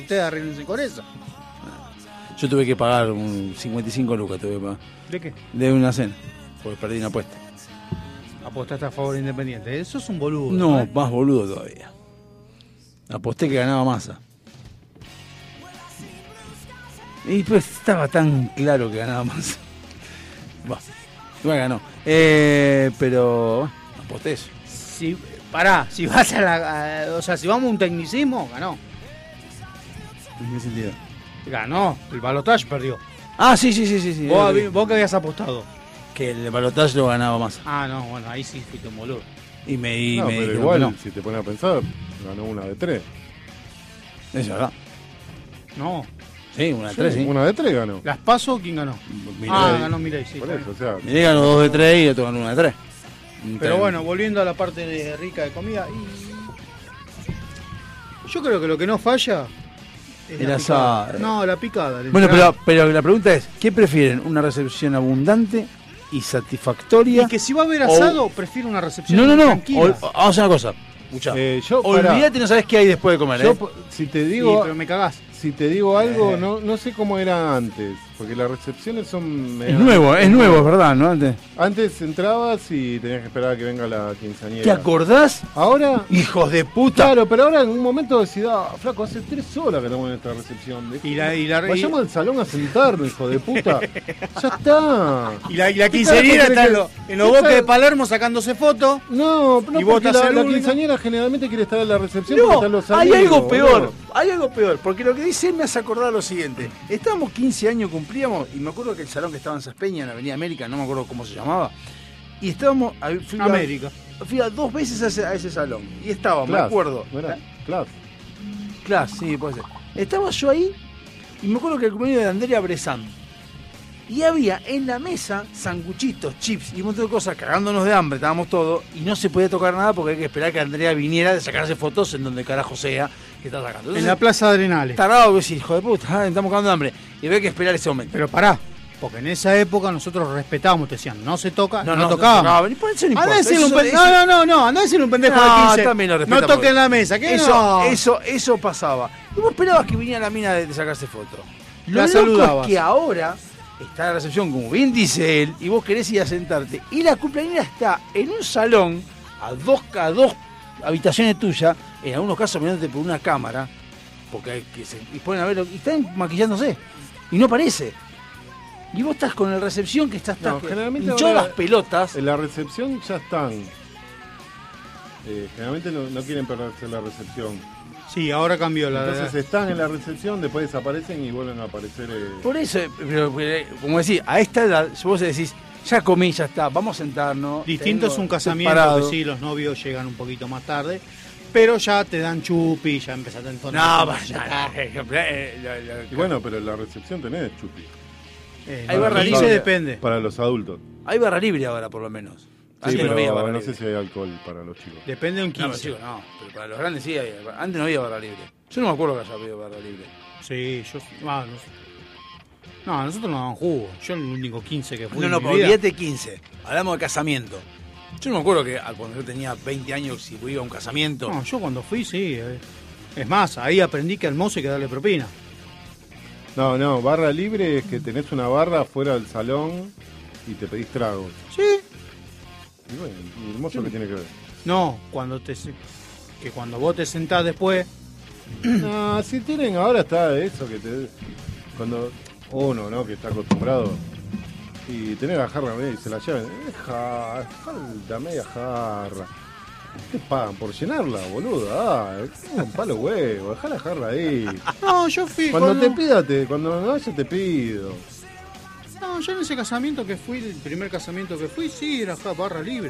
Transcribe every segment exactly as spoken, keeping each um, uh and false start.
ustedes arreglense con eso. Yo tuve que pagar un cincuenta y cinco lucas, tuve que pagar. ¿De qué? De una cena, porque perdí una apuesta. Apostaste a favor de Independiente. Eso es un boludo. No, ¿eh? más boludo todavía. Aposté que ganaba Massa. Y pues estaba tan claro que ganaba Massa. Bah, igual ganó. Eh, pero bueno, aposté eso. Si, pará, si vas a la. A, o sea, si vamos a un tecnicismo, ganó. ¿En qué sentido? Ganó. El balotaje perdió. Ah, sí, sí, sí, sí. sí. ¿Vos, ¿Vos qué habías apostado? Que el balotaje lo ganaba Massa. Ah, no, bueno, ahí sí fuiste un boludo. Y me, y No, me pero dijeron igual, que no. si te pones a pensar, ganó una de tres. Es verdad. No. Sí, una de Sí, tres, sí. Una de tres ganó. ¿Las paso quién ganó? Milei. Ah, ganó Milei, sí. Por está eso, bien. o sea, Milei ganó dos de tres y otro ganó una de tres. Pero bueno, volviendo a la parte de rica de comida. Y... Yo creo que lo que no falla es El la asado. picada. No, la picada. la Bueno, entrada. pero, pero la pregunta es, ¿qué prefieren? ¿Una recepción abundante y satisfactoria? Y que si va a haber o- asado, prefiero una recepción No, no, no. tranquila. Ol- vamos a hacer una cosa. Escuchá. eh, yo, pará, Olvídate, no sabes qué hay después de comer, yo, ¿eh? po- si te Sí, digo, pero me cagás. si te digo algo, Eh. no, no sé cómo era antes, porque las recepciones son... Es medio- nuevo, es nuevo, es verdad, ¿no? Antes. Antes entrabas y tenías que esperar a que venga la ¿Te quinceañera. acordás? Ahora... Hijos de puta. Claro, pero ahora en un momento decís, ah, flaco, hace tres horas que estamos en esta recepción. Dejá- Y la- y la- Vayamos al salón a sentarnos, hijo de puta. Ya está. Y la, y la ¿Qué quinceañera carajo está en, crees lo- que- en los qué boques de tal? Palermo sacándose fotos. No, no Y porque botas la, el la único. quinceañera generalmente quiere estar en la recepción porque No, están los hay amigos, algo peor, boludo. hay algo peor, porque lo que dice él me hace acordar lo siguiente. Estábamos quince años, cumplíamos, y me acuerdo que el salón que estaba en Saspeña, en la Avenida América, no me acuerdo cómo se llamaba, y estábamos, a- fui a- América. fui a dos veces a ese, a ese salón, y estaba, me Claro, acuerdo, ¿no era? Claro. Claro, sí, puede ser. Estaba yo ahí y me acuerdo que el cumpleaños de Andrea Bressan. Y había en la mesa sanguchitos, chips y un montón de cosas, cagándonos de hambre, estábamos todos, y no se podía tocar nada porque hay que esperar que Andrea viniera de sacarse fotos en donde carajo sea que está sacando. Entonces, En la Plaza de Arenales. tarado, que decís, hijo de puta, ah, estamos cagando de hambre. Y había que esperar ese momento. Pero pará, porque en esa época nosotros respetábamos, te decían, no se toca, no, no tocábamos. tocaba. Ni por eso no importa. Andá a decirle un Eso- pendejo. eso- No, no, no, no, andá a decirle un pendejo No, de quince. también lo No respetamos. toquen la mesa, ¿qué Eso, no? eso, eso pasaba. Y vos esperabas que viniera la mina de, de sacarse fotos. Lo La loco saludabas. es que ahora está la recepción, como bien dice él, y vos querés ir a sentarte. Y la cumpleañera está en un salón, a dos, a dos habitaciones tuyas, en algunos casos mirándote por una cámara, porque hay que se y ponen a verlo, y están maquillándose. Y no parece. Y vos estás con la recepción que estás, No, estás generalmente hinchado ahora- las pelotas. En la recepción ya están. Eh, generalmente no, no quieren perderse la recepción. Sí, ahora cambió la Entonces están en la recepción, después desaparecen y vuelven a aparecer. eh, Por eso, pero, pero, como decís, a esta edad, si vos decís, ya comí, ya está, vamos a sentarnos. Distinto tengo- es un estoy casamiento, parado. que sí, los novios llegan un poquito más tarde, pero ya te dan chupi, ya empezaste a entonar. No, como, vaya, ya está. eh, la- la- Y bueno, pero en la recepción tenés chupi. Eh, Hay no, barra quince libre. depende. Para los adultos. hay barra libre ahora, por lo menos. Sí, Antes no había pero barra no libre. sé si hay alcohol para los chicos. Depende de un No, pero, quince. chicos, no, pero para los grandes sí hay. Antes no había barra libre. Yo no me acuerdo que haya habido barra libre. Sí, yo. Ah, no, no, nosotros no daban jugo. Yo el único quince que fui. No, en no, mi pero vida. olvídate quince. Hablamos de casamiento. Yo no me acuerdo que ah, cuando yo tenía veinte años, si iba a un casamiento. No, yo cuando fui, sí. eh. Es más, ahí aprendí que al mozo hay que darle propina. No, no, barra libre es que tenés una barra fuera del salón y te pedís tragos. Sí. Y bueno, ¿y el mozo qué tiene que ver? No, cuando te. se- Que cuando vos te sentás después. No, si tienen ahora está eso que te. Cuando uno, ¿no? Que está acostumbrado y tenés la jarra media y se la llevan. Deja, falta media jarra. ¿Qué pagan por llenarla, boludo? Ah, es un palo huevo, dejá la jarra ahí. No, yo fui. Cuando cuando- te pida, te, cuando no vaya te pido. No, yo en ese casamiento que fui, el primer casamiento que fui, sí, era ja, barra libre.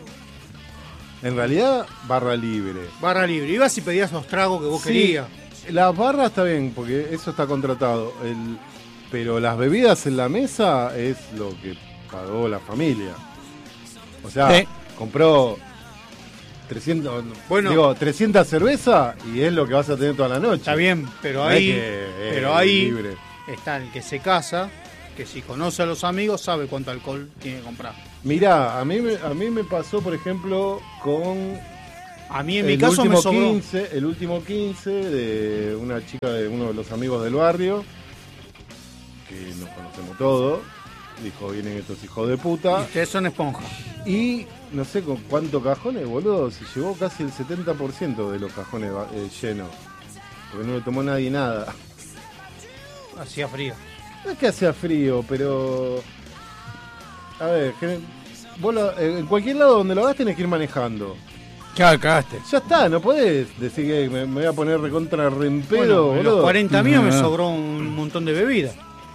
En realidad, barra libre. Barra libre. Ibas y pedías los tragos que vos Sí, querías. las barras está bien, porque eso está contratado. El, pero las bebidas en la mesa es lo que pagó la familia. O sea, Sí. compró trescientos, Bueno. digo, trescientas cervezas y es lo que vas a tener toda la noche. Está bien, pero No es ahí, que es pero ahí libre. está el que se casa, que si conoce a los amigos sabe cuánto alcohol tiene que comprar. Mirá, a mí, me- a mí me pasó, por ejemplo, con A mí en mi el caso último me sobró. quince, el último quince de una chica de uno de los amigos del barrio, que nos conocemos todos, dijo, vienen estos hijos de puta. Ustedes son esponjas. Y no sé con cuántos cajones, boludo, se llevó casi el setenta por ciento de los cajones eh, llenos. Porque no le tomó nadie nada. Hacía frío. No es que hacía frío, pero... A ver, que- vos lo- en cualquier lado donde lo hagas tenés que ir manejando. Ya cagaste. Ya está, no podés decir que me, me voy a poner recontra rempedo, Bueno, en boludo. los cuarenta míos me No. sobró un montón de bebida.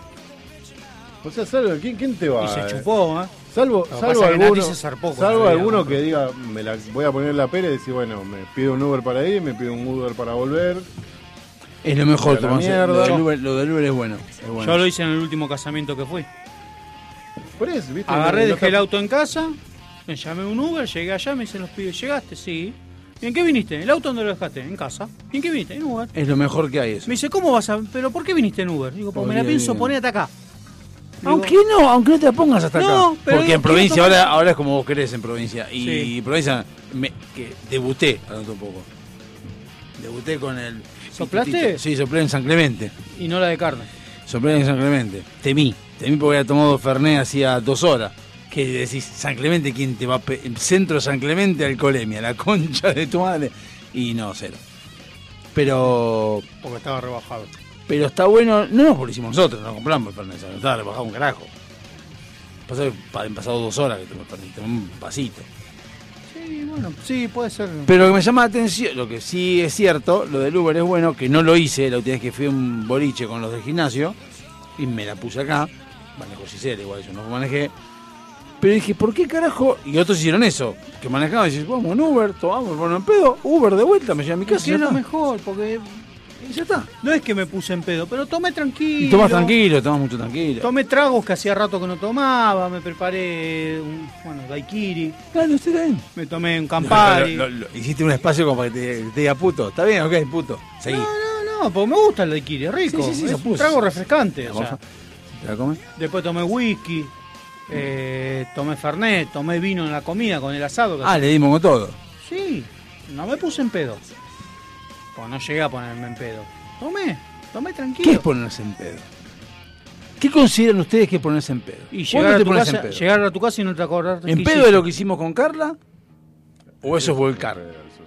O sea, salvo, ¿quién, quién te va? Y se eh? chupó, ¿eh? Salvo, Lo que salvo pasa es que alguno, Nati se zarpó con salvo la bebida, alguno ¿no? que diga, me la voy a poner la pera y decir, bueno, me pido un Uber para ir, me pido un Uber para volver. Es lo mejor, A la Tomás. mierda. Lo del Uber, lo del Uber es bueno. Es bueno. Yo lo hice en el último casamiento que fui. Por eso, ¿viste? Agarré, No- no dejé te- el auto en casa, me llamé un Uber, llegué allá, me dicen los pibes, ¿llegaste? Sí. ¿Y en qué viniste? ¿El auto dónde lo dejaste? En casa. ¿Y en qué viniste? En Uber. Es lo mejor que hay eso. Me dice, ¿cómo vas a...? ¿Pero por qué viniste en Uber? Digo, pues me la Bien, pienso bien. poner hasta acá. Digo, Aunque no, aunque no te la pongas hasta No, acá. pero Porque digo, en provincia quiero tomar- ahora, ahora es como vos querés en provincia. Y Sí. provincia me, que debuté, hablando un poco. Debuté con el. ¿Soplaste? pitutito. Sí, soplé en San Clemente. Y no la de carne. Soplé en San Clemente. Temí. Temí porque había tomado Fernet hacía dos horas. Que decís, San Clemente, ¿quién te va a pe- el centro San Clemente, alcoholemia, la concha de tu madre? Y no, cero. Pero. Porque estaba rebajado. Pero está bueno, no nos lo hicimos nosotros, no compramos el Fernet, no estaba rebajado un carajo. Pasa que pa- han pasado dos horas que tomé Fernet, tomé un vasito. Sí, bueno, sí, puede ser. Pero lo que me llama la atención, lo que sí es cierto, lo del Uber es bueno, que no lo hice la última vez que fui a un boliche con los del gimnasio, y me la puse acá, manejo Gisela, igual yo no manejé. Pero dije, ¿por qué carajo? Y otros hicieron eso, que manejaban y dices, vamos en Uber, tomamos, bueno, en pedo, Uber de vuelta, me lleva a mi casa Que y es ya lo está. mejor, porque Y ya está. no es que me puse en pedo, pero tomé tranquilo. Y tomás tranquilo, tomás mucho tranquilo. Tomé tragos que hacía rato que no tomaba, me preparé un, bueno, daiquiri, Claro, usted también. me tomé un Campari. Lo- lo- lo- hiciste un espacio como para que te, te diga puto. Está bien, ok, puto. Seguí. No, no, no, porque me gusta el daiquiri, es rico. Sí, sí, sí, es se un puso. trago refrescante. ¿La O sea. cosa? ¿Te la comes? Después tomé whisky, eh, tomé fernet, tomé vino en la comida con el asado. que Ah, le dimos con todo. Sí, no me puse en pedo. Pues no llegué a ponerme en pedo. Tomé, tomé tranquilo. ¿Qué es ponerse en pedo? ¿Qué consideran ustedes que es ponerse en pedo? Y ¿Cuándo llegar a, te tu pones casa, en pedo? llegar a tu casa y no te acordás ¿En pedo de lo que hicimos con Carla? ¿O eso es volcar?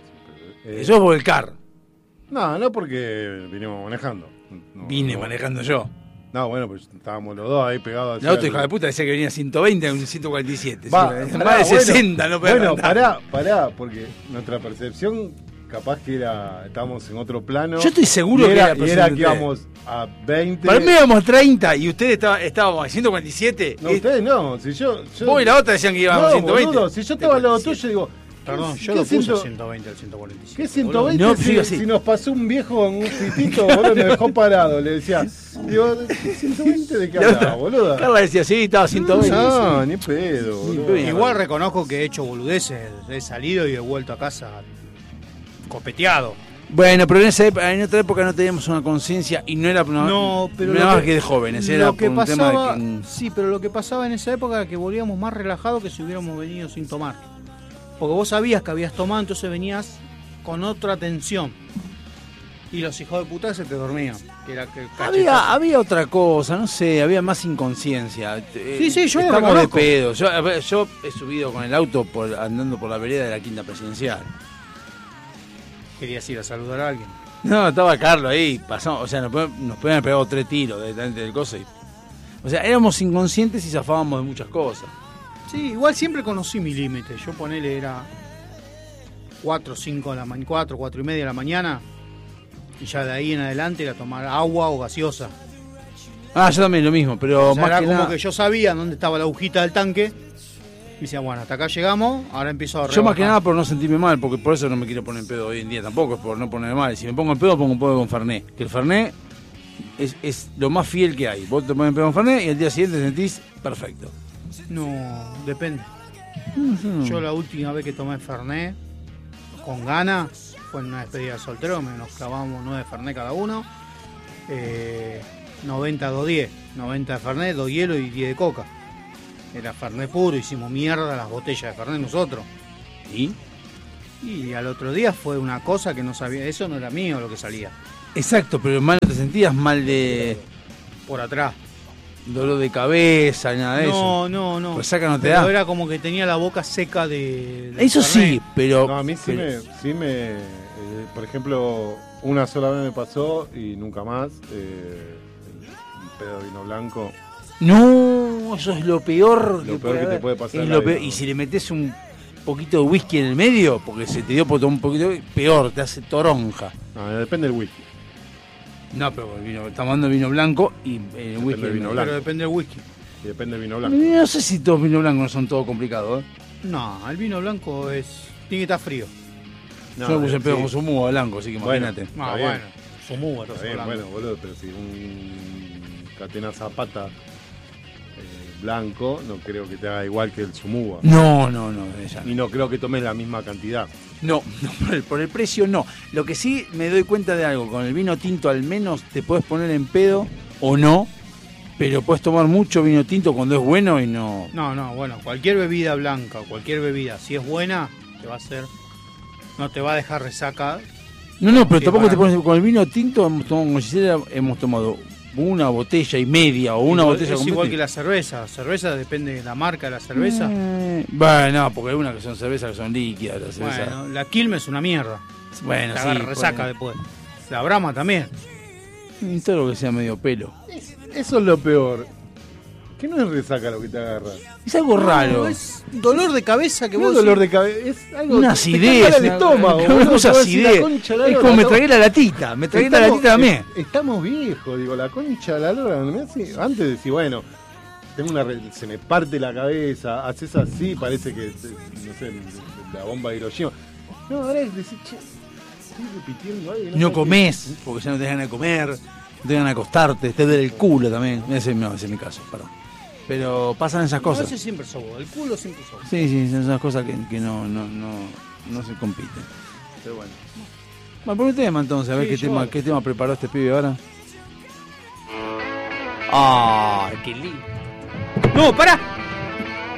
Eh, Eso es volcar. No, no porque vinimos manejando. No, Vine no. manejando yo. No, bueno, pues estábamos los dos ahí pegados. El auto, hija de puta, decía que venía a ciento veinte, un ciento cuarenta y siete. Va, Sí, pará, más de bueno, sesenta, no podía Bueno, andar. pará, pará, porque nuestra percepción capaz que era, estábamos en otro plano. Yo estoy seguro y que era, era la y era percepción que de íbamos a veinte. Para mí íbamos treinta y ustedes estaba, estábamos a ciento cuarenta y siete. No, y ustedes no, si yo... yo vos y la otra decían que íbamos a no, ciento veinte. boludo, si yo estaba al lado tuyo, digo... Perdón, ¿qué- yo qué lo puse ciento- a ciento veinte al ciento cuarenta y siete. ¿Qué ciento veinte No, si, sí, así. si nos pasó un viejo en un fitito, boludo, me dejó parado? Le decía, digo, ¿qué ciento veinte de qué La otra- hablaba, boludo? Carla decía, sí, estaba a ciento veinte. No, ni pedo, boludo. pedo. Igual reconozco que he hecho boludeces, he salido y he vuelto a casa copeteado. Bueno, pero en, esa época, en otra época no teníamos una conciencia y no era, no, No, pero no era lo más que- que de jóvenes, lo era que por un pasaba, tema de que... sí, pero lo que pasaba en esa época era que volvíamos más relajados que si hubiéramos venido sin tomar. Porque vos sabías que habías tomado, entonces venías con otra tensión. Y los hijos de puta se te dormían. Que era que Había, había otra cosa, no sé, había más inconsciencia. Sí, sí, yo lo Estamos de reconozco. pedo. Yo, a ver, yo he subido con el auto por, andando por la vereda de la Quinta Presidencial. Querías ir a saludar a alguien. No, estaba Carlos ahí, pasamos, o sea, nos, podían- nos podían haber pegado tres tiros directamente del coso. Y, o sea, éramos inconscientes y zafábamos de muchas cosas. Sí, igual siempre conocí mi límite. Yo ponele era cuatro, cinco de la mañana, cuatro, cuatro y media de la mañana. Y ya de ahí en adelante era tomar agua o gaseosa. Ah, yo también lo mismo, pero O sea, más era que como nada, que yo sabía dónde estaba la agujita del tanque. Y decía, bueno, hasta acá llegamos, ahora empiezo a yo más que rebajar. nada por no sentirme mal, porque por eso no me quiero poner en pedo hoy en día tampoco, es por no ponerme mal. Si me pongo en pedo, pongo un pedo con Fernet. Que el Fernet es, es lo más fiel que hay. Vos te pones en pedo con Fernet y al día siguiente te sentís perfecto. No, depende. Yo la última vez que tomé Fernet con ganas fue en una despedida de soltero, me nos clavamos nueve Fernet cada uno. Eh, noventa, dos diez. noventa de Fernet, dos hielo y diez de coca. Era Fernet puro, hicimos mierda las botellas de Fernet nosotros. ¿Y? Y al otro día fue una cosa que no sabía, eso no era mío lo que salía. Exacto, pero mal no te sentías mal de Por atrás. dolor de cabeza, nada de eso. No, no, no. Pues saca no te Pero da. era como que tenía la boca seca de... de Eso sí, Fernet. pero... No, a mí sí pero- me, sí me eh, por ejemplo, una sola vez me pasó y nunca más, eh, el, el pedo de vino blanco. No, eso es lo peor. Lo peor que te haber. puede pasar Es en lo la peor. vida, Y ¿no? si le metes un poquito de whisky en el medio, porque se te dio por tomar un poquito, peor, te hace toronja. No, depende del whisky. No, pero el vino, estamos hablando de vino blanco y el whisky. del vino no. blanco. Pero depende del whisky. Y depende del vino blanco. No sé si todos vinos blancos no son todos complicados. ¿eh? No, el vino blanco es tiene que estar frío. No, Yo me puse en pedo sí. con su mugo blanco, así que Bueno. imagínate. Ah, bien. bueno. Somúa, Está estás bien, hablando. bueno, boludo, pero si un Catena Zapata eh, blanco, no creo que te haga igual que el Sumuba. No, no, no, ella no. Y no creo que tomes la misma cantidad. No, no, por el, por el precio no. Lo que sí me doy cuenta de algo, con el vino tinto al menos te puedes poner en pedo o no, pero puedes tomar mucho vino tinto cuando es bueno y no... No, no, bueno, cualquier bebida blanca, cualquier bebida, si es buena, te va a hacer, no te va a dejar resaca. No, no, pero Sí, tampoco para te pones... Con el vino tinto hemos tomado, como Gisela, hemos tomado una botella y media o una Igual- botella es completa. igual que la cerveza, cerveza depende de la marca de la cerveza. Eh, bueno, no, porque hay unas que son cervezas que son líquidas, la cerveza... Bueno, la Quilmes es una mierda, Bueno, te sí, agarra resaca puede- después. La Brahma también. y todo lo que sea medio pelo. Eso es lo peor. Que no es resaca lo que te agarra. Es algo raro. No, es dolor de cabeza que No vos es dolor decís, de cabeza, es algo Una que acidez. te carga el una- estómago. Una boludo, cosa te va a decir, la acidez. concha de la Es lora, como me no. tragué la latita. Me tragué la Estamos- latita también. est- Estamos viejos, digo, la concha de la lora. me hace- Antes de decir, bueno, tengo una re- se me parte la cabeza, haces así, parece que, no sé, la bomba de Hiroshima. No, ahora es decir, che, estoy repitiendo algo. y No sé qué. comés, porque ya no te ganas de comer, no te ganas de acostarte, te duele el culo también. Ese, no, ese es mi caso, perdón. Pero pasan esas a cosas. veces siempre sos vos, el culo siempre sos vos. Sí, sí, son esas cosas que, que no, no, no, no se compiten. Pero bueno. Bueno, pon un tema entonces, a ver Sí, qué, yo tema, hago. qué tema preparó este pibe ahora. ¡Ah, qué lindo! No, pará.